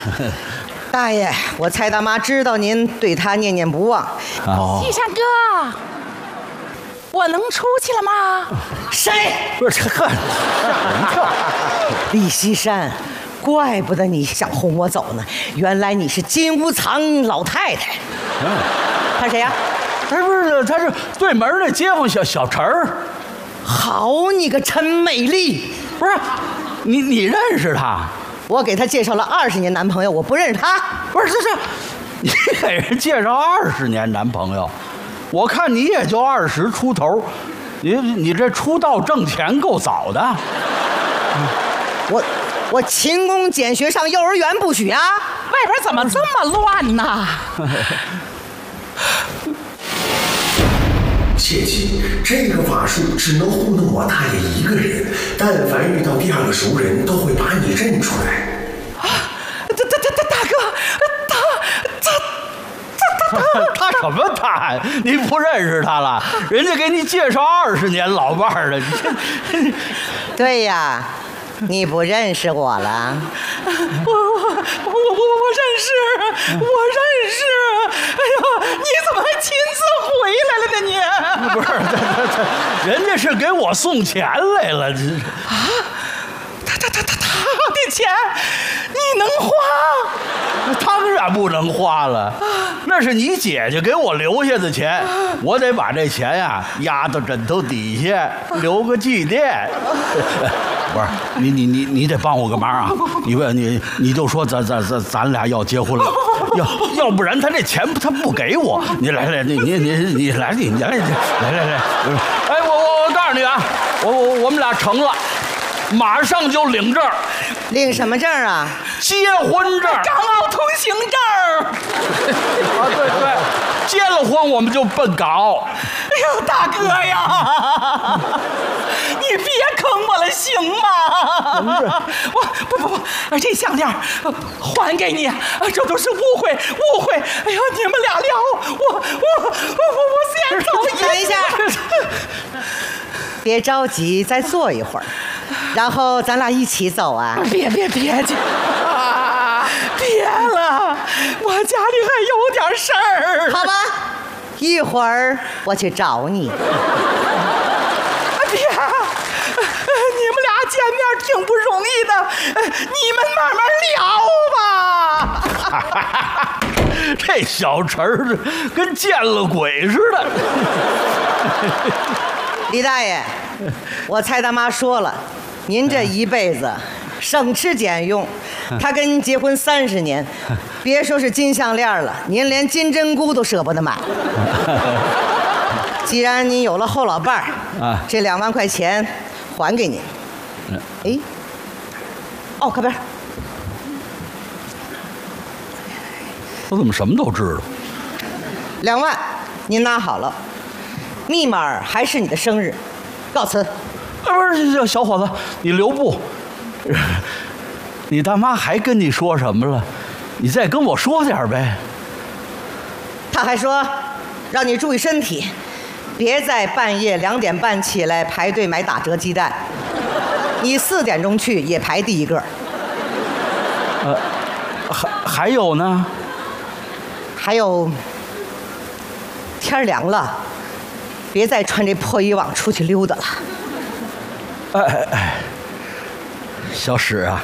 大爷，我蔡大妈知道您对她念念不忘。 西山哥，我能出去了吗？ 谁？ 不是这人跳。 李西山，怪不得你想轰我走呢，原来你是金屋藏老太太。看谁呀？ 他是对门的街坊小陈儿。 好你个陈美丽！ 不是，你认识他？ 我给他介绍了20年男朋友，我不认识他。 不是，你给人介绍20年男朋友，我看你也就20出头，你这出道挣钱够早的。 我勤工俭学上幼儿园不许啊！ 外边怎么这么乱呢？ 切记，这个法术只能糊弄我大爷一个人，但凡遇到第2个熟人，都会把你认出来。 大哥， 他什么他？你不认识他了？人家给你介绍20年老伴儿了，你这。 对呀，你不认识我了。 我认识。哎呀，你怎么还亲自回来了呢？你不是，人家是给我送钱来了。 他的钱你能花？ 当然不能花了，那是你姐姐给我留下的钱，我得把这钱呀压到枕头底下，留个纪念。不是你得帮我个忙啊！你就说咱俩要结婚了，要不然他这钱他不给我。你来，你来。哎，我告诉你啊，我们俩成了，马上就领证。 领什么证啊？ 结婚证。 港澳通行证。 啊，对，结了婚我们就奔港澳。 哎呦，大哥呀，你别坑我了，行吗？不，这项链还给你，这都是误会。哎呦，你们俩聊，我先走。 等一下，别着急，再坐一会儿，然后咱俩一起走啊。 别了，我家里还有点事儿。 好吧，一会儿我去找你。 别，你们俩见面挺不容易的，你们慢慢聊吧。 这小陈儿跟见了鬼似的。 李大爷，我蔡大妈说了，您这一辈子省吃俭用，他跟您结婚30年，别说是金项链了，您连金针菇都舍不得买。既然您有了后老伴儿，这2万块钱还给您。哎，哦，靠边。 我怎么什么都知道 ？2万，您拿好了，密码还是你的生日。告辞。 不是，小伙子，你留步。你大妈还跟你说什么了？你再跟我说点呗。 他还说，让你注意身体，别在半夜2点半起来排队买打折鸡蛋。你4点钟去也排第1个。 还有呢？ 还有，天凉了，别再穿这破衣裳出去溜达了。 哎，小史啊，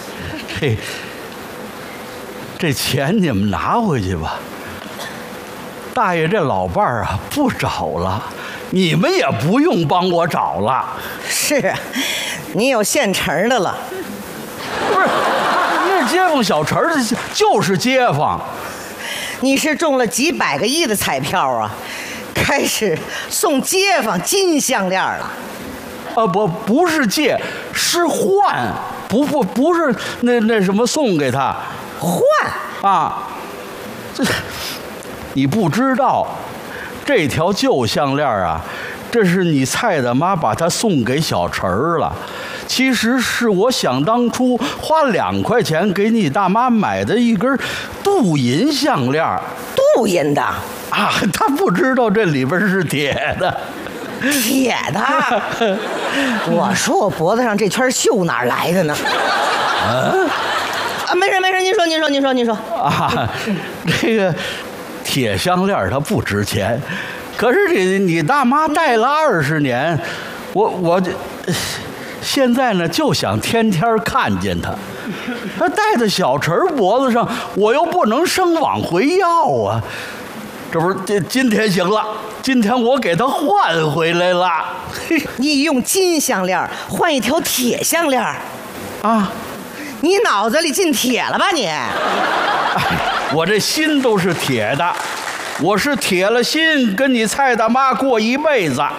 这钱你们拿回去吧。大爷这老伴儿啊不找了，你们也不用帮我找了。 是，你有现成的了。 不是，那街坊小陈儿就是街坊。 你是中了几百个亿的彩票啊，开始送街坊金项链了。 不是借，是换，不是那什么送给他， 换啊，这你不知道，这条旧项链啊，这是你蔡大妈把它送给小陈儿了。其实是我想当初花2块钱给你大妈买的一根镀银项链。 镀银的啊，他不知道这里边是铁的。 铁的，我说我脖子上这圈锈哪儿来的呢？没事，您说。 您说啊，这个铁项链它不值钱，可是你大妈戴了20年，我现在呢就想天天看见她。她戴在小陈脖子上，我又不能生往回要啊。这不是今天行了，今天我给她换回来了。 你用金项链换一条铁项链啊？ 你脑子里进铁了吧你？ 我这心都是铁的，我是铁了心跟你蔡大妈过一辈子。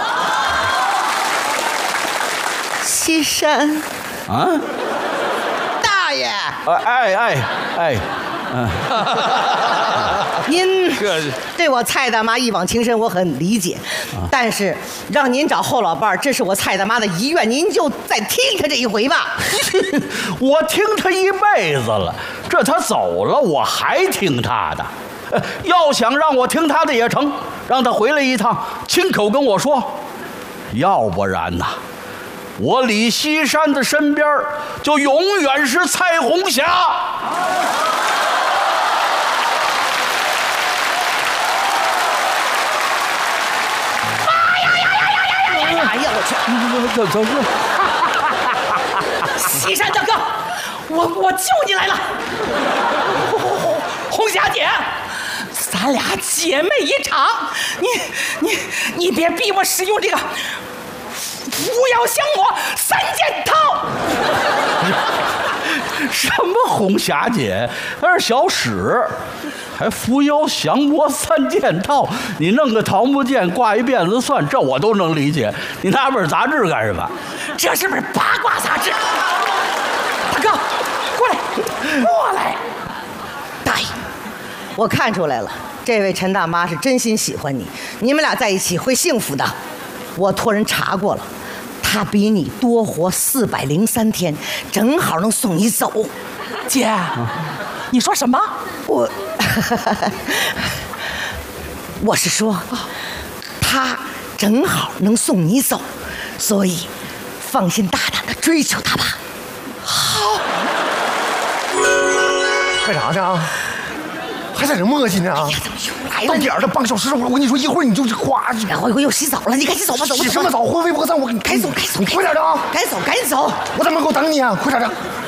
西山啊， 大爷，您对我蔡大妈一往情深，我很理解，但是让您找后老伴儿，这是我蔡大妈的遗愿，您就再听他这一回吧。 我听他一辈子了，这他走了，我还听他的。要想让我听他的也成，让他回来一趟，亲口跟我说。要不然呐，我李西山的身边就永远是蔡红霞。 哎呀，我去！ 怎么？ 西山大哥，我救你来了。红霞姐，咱俩姐妹一场，你别逼我使用这个扶摇降魔3件套。 什么红霞姐，那是小史，还扶摇降魔3件套，你弄个桃木剑挂一辫子蒜，这我都能理解。你拿本杂志干什么？ 这是本八卦杂志。大哥，过来。 大爷，我看出来了，这位陈大妈是真心喜欢你，你们俩在一起会幸福的。我托人查过了，她比你多活403天，正好能送你走。 姐，你说什么？ 我是说，她正好能送你走，所以放心大胆的追求她吧。 好。 干啥呢啊？还在这磨叽呢啊！ 哎呀，怎么又来了？ 到点儿了，半个小时，我跟你说，一会儿你就是哗。 然后又洗澡了，你赶紧走吧，走吧。 洗什么澡？魂飞魄散，我给你赶紧走， 你快点的啊！ 赶紧走，赶紧走。 我在门口等你啊，快点的。